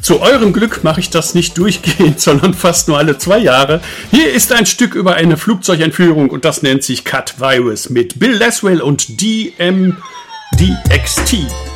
Zu eurem Glück mache ich das nicht durchgehend, sondern fast nur alle 2 Jahre. Hier ist ein Stück über eine Flugzeugentführung und das nennt sich Cut Virus mit Bill Laswell und DMDXT.